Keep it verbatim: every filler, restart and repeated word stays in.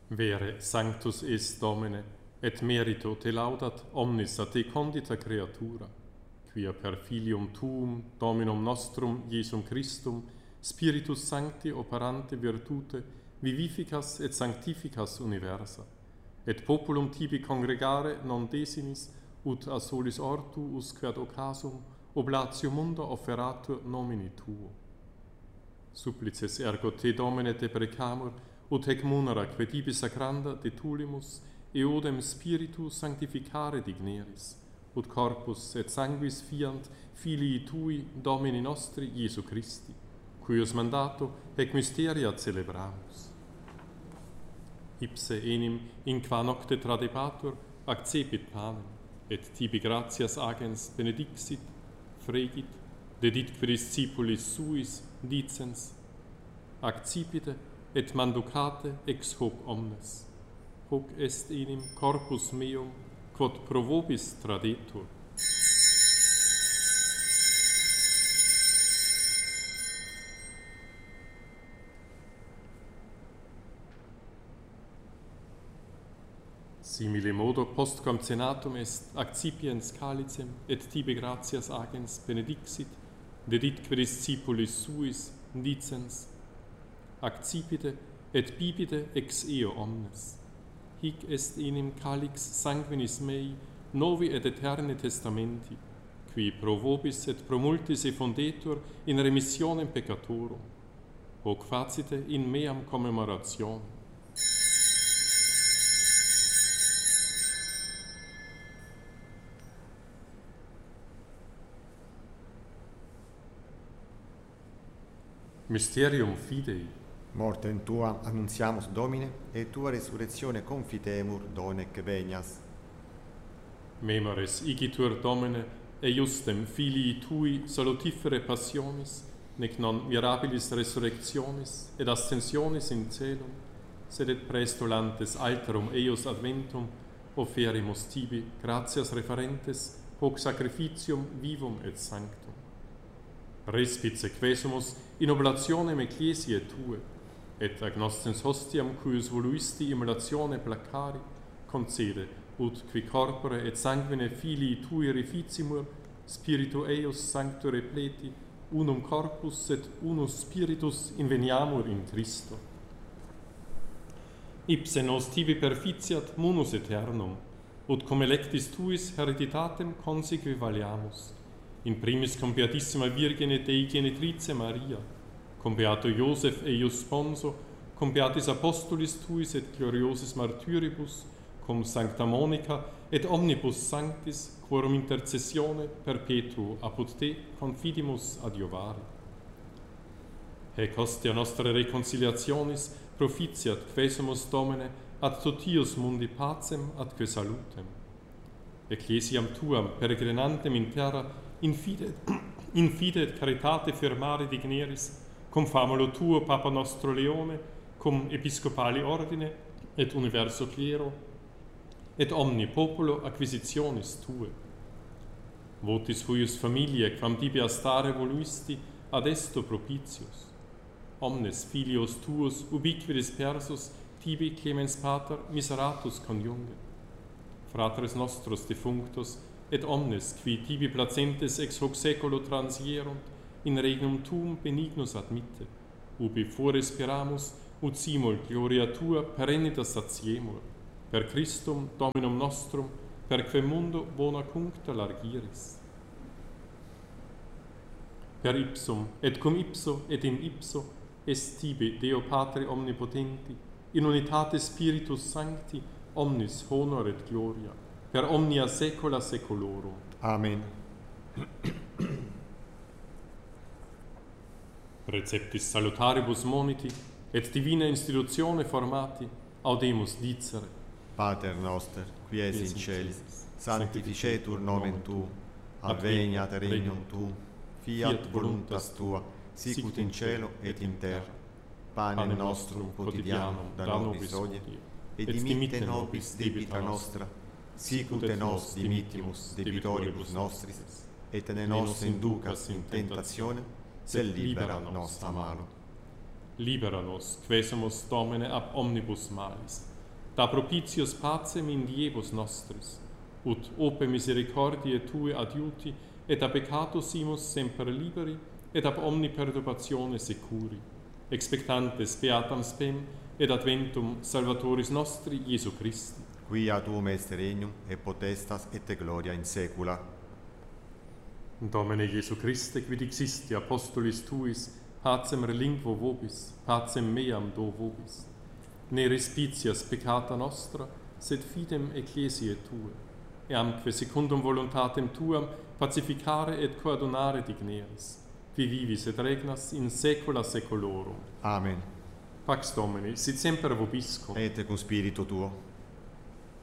Vere sanctus est Domine, et merito te laudat omnis a te condita creatura, quia per filium tuum, Dominum nostrum, Iesum Christum, Spiritus Sancti operante virtute, vivificas et sanctificas universa, et populum tibi congregare non desinis, ut a solis ortu usque ad occasum oblatio mundo offeratur nomini tuo. Supplices ergo te, Domine, te precamur, ut hec munera que tibi sacranda de tulimus, eodem Spiritu sanctificare digneris, ut corpus et sanguis fiant filii tui, Domini nostri, Iesu Christi, cuius mandato hec mysteria celebramus. Ipse enim, in qua nocte tradebatur, accepit panem, et tibi gratias agens benedixit, fregit, dedit per discipulis suis, dicens, accipite et manducate ex hoc omnes. Hoc est enim corpus meum, quod pro vobis tradetur. Simile modo postquam cenatum est accipiens calicem et tibi gratias agens benedixit, dedit per discipulis suis, dicens, accipite et bibite ex eo omnes. Hic est enim calix sanguinis mei, novi et eterni testamenti, qui pro vobis et pro multis effundetur in remissionem peccatorum. Hoc facite in meam commemorationem. Mysterium Fidei. Mortem tua annunziamus, Domine, et tua resurrectione confitemur, donec venias. Memores igitur, Domine, eiustem filii tui salutifere passionis, nec non mirabilis resurrectionis et ascensionis in celum, sed et praestulantes alterum eius adventum offerimus tibi gratias referentes hoc sacrificium vivum et sanctum. Respit sequesumus in oblationem ecclesiae tue, et agnoscens hostiam cuius voluisti immolatione placari, concede, ut qui corpore et sanguine filii tui reficimur, spiritu eius sancto repleti, unum corpus et unus spiritus inveniamur in Christo. Ipse nos tibi perficiat munus eternum, ut cum electis tuis hereditatem consequi valiamus, in primis cum Beatissima Virgine Dei Genitrice Maria, cum Beato Iosef eius sponso, cum Beatis Apostolis tuis et gloriosis martyribus, cum Sancta Monica et omnibus sanctis, quorum intercessione perpetuo apud te confidimus adiovare. Hec hostia nostra reconciliationis propitiat quesumus, Domine, ad totius mundi pacem atque salutem. Ecclesiam tuam peregrinantem in terra in fide, in fide et caritate firmare digneris, cum famulo tuo Papa nostro Leone, cum episcopali ordine et universo clero, et omni populo acquisitionis tue. Votis huius familiae, quam tibi astare voluisti, ad esto propitius. Omnes filios tuos ubique dispersus, tibi clemens pater miseratus conjunge. Fratres nostros defunctos, et omnes, qui tibi placentes ex hoc seculo transierunt, in regnum tuum benignus admitte, ubi fore speramus, ut simul gloria tua perennita satiemur, per Christum Dominum nostrum, per quem mundo bona cuncta largiris. Per ipsum, et cum ipso, et in ipso, est tibi, Deo Patre omnipotenti, in unitate Spiritus Sancti, omnis honor et gloria, per omnia saecula saeculorum. Amen. Preceptis salutaribus moniti, et divina institutione formati, audemus dicere. Pater noster, qui es in celis, sanctificetur nomen tuum, adveniat regnum tuum, fiat voluntas tua, sicut in cielo et in terra. Panem nostrum quotidianum da nobis hodie, et dimitte nobis debita nostra, sicut et nos dimittimus debitoribus nostris, et ne nos inducas in tentationem, sed libera nos a malo. Libera nos, quesumus, Domine, ab omnibus malis, da propitius pacem in diebus nostris, ut ope misericordiae Tue adiuti, et a peccatus imus semper liberi, et ab omni perturbatione securi, expectantes beatam spem, et adventum Salvatoris nostri Iesu Christi. Quia tuum est regnum, et potestas, et gloria in saecula. Domine Iesu Christe, quid existi apostolis Tuis, pacem relinquo vobis, pacem meam do vobis. Ne respicias peccata nostra, sed fidem ecclesiae Tue, e amque secundum voluntatem Tuam pacificare et coadunare digneris, qui vivis et regnas in saecula saeculorum. Amen. Pax Domini, sit semper vobiscum. Et cum spiritu tuo.